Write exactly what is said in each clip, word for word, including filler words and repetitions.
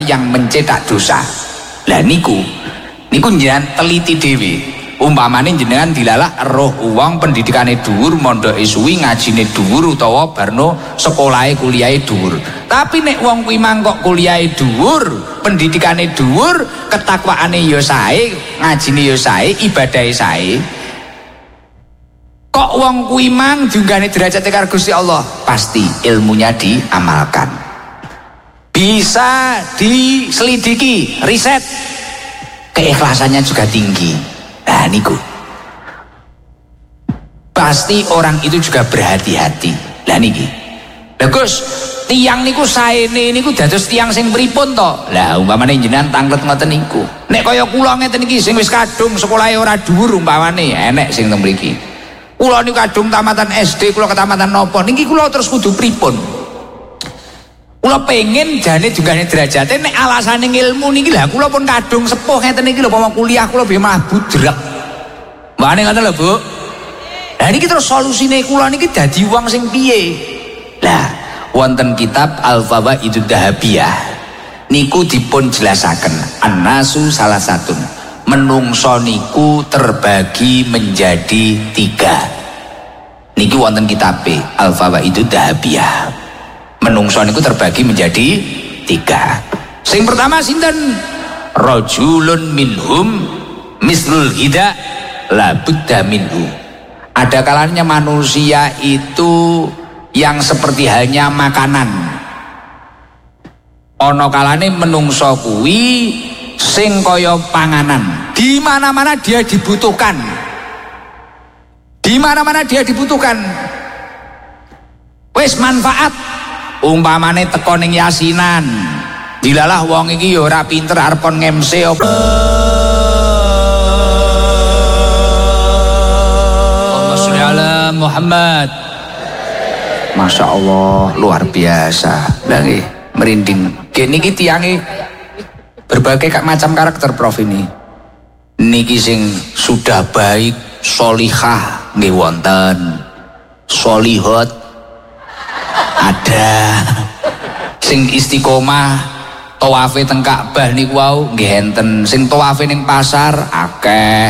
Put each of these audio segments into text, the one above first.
yang mencetak dosa. Lah niku niku jenengan teliti dhewe. Umpamane jenengan dilalak roh uang pendidikane dhuwur, mondoke suwi, ngajine dhuwur utawa barno sekolahe kuliahe dhuwur. Tapi nek wong kuwi mangkok kuliahe dhuwur, pendidikane dhuwur, ketakwaane ya sae, ngajine ya sae, ibadahe sae. Kok wong kuwi mang diunggahne derajate karo Gusti Allah, pasti ilmunya diamalkan. Bisa diselidiki, riset. Keikhlasannya juga tinggi. Nah niku pasti orang itu juga berhati-hati. Lah niki lah Gus, tiang niku saene niku dados tiang sing pripun to? Lah umpamane jenengan tanglet ngoten niku, nek kaya kula ngeten iki sing wis kadung sekolahe ora dhuwur umpamane enek sing teng mriki, kula niku kadung tamatan S D, kula ketamatan napa niki kula terus kudu pripun? Kula pengen jane jugane derajate nek alasane ilmu niki lah kula pun kadung sepuh ngeten iki lho pomo kuliah kula biyen malah budrek. Mbane ngoten lho Bu. Lah niki terus solusine kula niki dadi wong sing piye? Lah wonten kitab Al-Fawaidud Dahabiyah niku dipun jelasaken annasu salah satun. Menungso niku terbagi menjadi tiga. Niki wonten kitab Al-Fawaidud Dahabiyah. Menungso niku terbagi menjadi tiga. Sing pertama sinten? Rajulun minhum mislul hida la budda minhu. Ada kalanya manusia itu yang seperti halnya makanan. Ono kalane menungso kuwi sing kaya panganan. Di mana-mana dia dibutuhkan. Di mana-mana dia dibutuhkan. Wis manfaat. Umpamane teko ning yasinan dilalah wong iki ya ora pinter arep ngemse apa Allahumma sholli ala Muhammad. Masya Allah luar biasa. Lah nggih merinding kene iki tiange berbagai macam karakter Prof ini. Niki sing sudah baik solihah nggih wonten, solihot ada, sing istiqomah tawafe teng Ka'bah niku wau nggih enten, sing tawafe ning pasar akeh.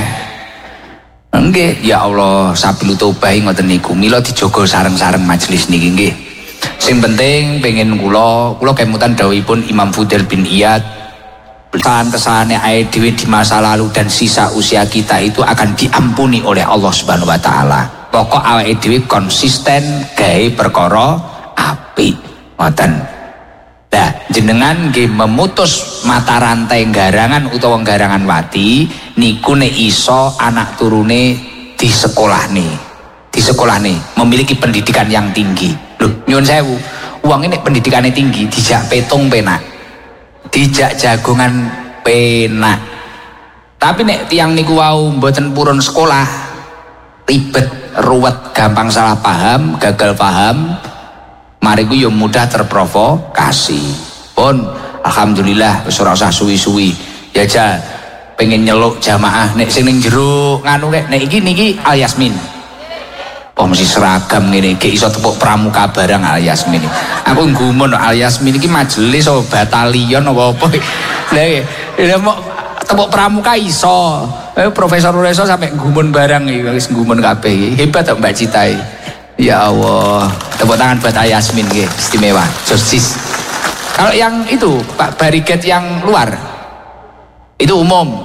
Nggih, ya Allah, sabilu tobat ngoten niku. Mila dijaga sareng-sareng majelis niki nggih. Sing penting pengen kula, kula kemutan dawuhipun Imam Fudail bin Iyad, kesalahan-kesalahan ae dhewe di masa lalu dan sisa usia kita itu akan diampuni oleh Allah Subhanahu wa taala. Pokok awake dhewe konsisten gawe perkara apik ngoten. Lah jenengan nggih memutus mata rantai garangan utawa garangan wati niku nek iso anak turune di sekolah nih, di sekolah nih memiliki pendidikan yang tinggi. Loh nyuwun sewu, wong ini pendidikannya tinggi dijak petung penak, dijak jagongan penak. Tapi nek tiang niku wau mboten purun sekolah, ribet, ruwet, gampang salah paham, gagal paham, mari ku yo mudah terprovokasi. Pun alhamdulillah wis ora usah suwi-suwi. Ya ja pengen nyeluk jamaah nek sing ning jero nganu kek nek iki niki Al Yasmin. Oh mesti seragam ngene iki iso tepuk pramuka barang Al Yasmin. Aku gumun Al Yasmin iki majelis oh batalion apa apa. Lah mau tepuk pramuka iso. Eh Profesor Reso sampai gumun barang iki wis gumun kabeh. Hebat to Mbak Cita. Ya Allah, tepuk tangan buat Al Yasmin nggih, istimewa. Josis. Kalau yang itu Pak Bariket yang luar itu umum.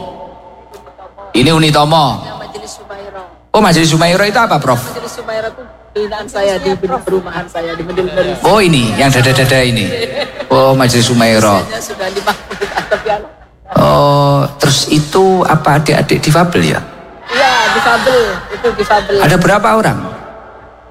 Ini Unitomo. Majelis Sumairo. Oh Majelis Sumairo itu apa Prof? Majelis Sumairo itu binaan saya di perumahan saya di Medel. Oh ini yang dada-dada ini. Oh Majelis Sumairo. Sudah lima puluh tapi oh terus itu apa adik-adik difabel ya? Iya difabel, itu difabel. Ada berapa orang?